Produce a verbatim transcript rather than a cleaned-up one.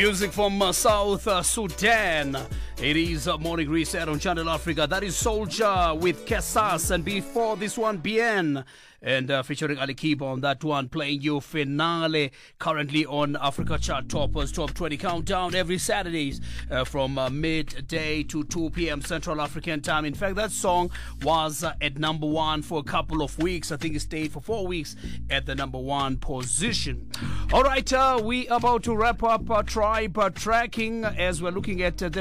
Music from uh, South uh, Sudan. It is uh, Morning Reset on Channel Africa. That is Soldier with Kessas. And before this one, Bien. And uh, featuring Ali Kiba on that one, playing you Finale. Currently on Africa Chart Toppers Top twenty Countdown every Saturdays uh, from uh, midday to two p.m. Central African Time. In fact, that song was uh, at number one for a couple of weeks. I think it stayed for four weeks at the number one position. All right, uh, we about to wrap up uh, Tribe uh, Tracking as we're looking at uh, the